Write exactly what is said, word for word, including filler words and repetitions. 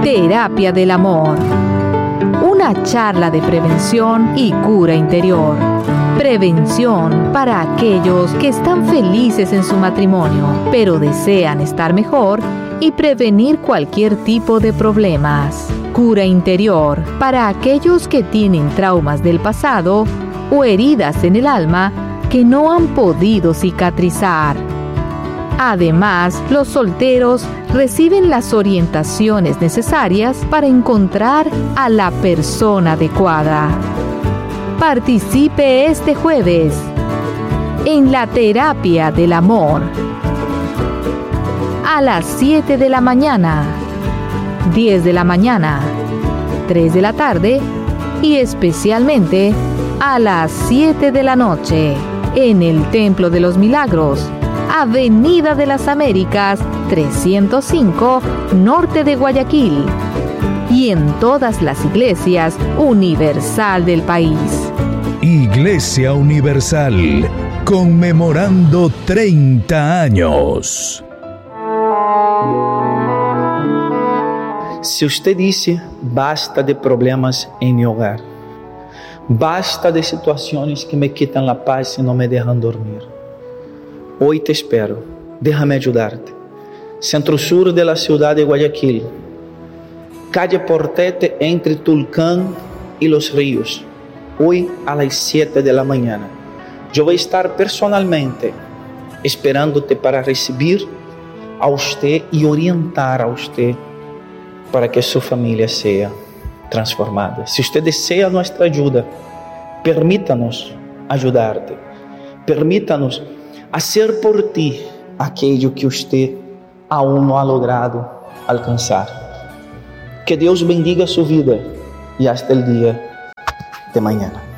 Terapia del Amor. Una charla de prevención y cura interior. Prevención para aquellos que están felices en su matrimonio, pero desean estar mejor y prevenir cualquier tipo de problemas. Cura interior para aquellos que tienen traumas del pasado o heridas en el alma que no han podido cicatrizar. Además, los solteros reciben las orientaciones necesarias para encontrar a la persona adecuada. Participe este jueves en la Terapia del Amor a las siete de la mañana, diez de la mañana, tres de la tarde y especialmente a las siete de la noche en el Templo de los Milagros, Avenida de las Américas, trescientos cinco, norte de Guayaquil, y en todas las iglesias universal del país. Iglesia Universal, conmemorando treinta años. Si usted dice, basta de problemas en mi hogar, basta de situaciones que me quitan la paz y no me dejan dormir, hoy te espero, déjame ayudarte. Centro Sur de la ciudad de Guayaquil, calle Portete entre Tulcán y Los Ríos, hoy a las siete de la mañana. Yo voy a estar personalmente esperándote para recibir a usted y orientar a usted para que su familia sea transformada. Si usted desea nuestra ayuda, permítanos ayudarte. Permítanos hacer por ti aquello que usted aún no ha logrado alcanzar. Que Dios bendiga su vida y hasta el día de mañana.